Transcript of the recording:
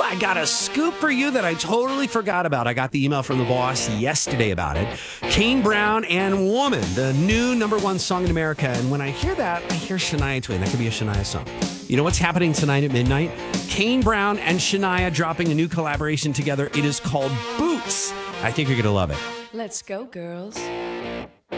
I got a scoop for you that I totally forgot about. I got the email from the boss yesterday about it. Kane Brown and Woman, the new #1 song in America. And when I hear that, I hear Shania Twain. That could be a Shania song. You know what's happening tonight at midnight? Kane Brown and Shania dropping a new collaboration together. It is called Boots. I think you're going to love it. Let's go, girls.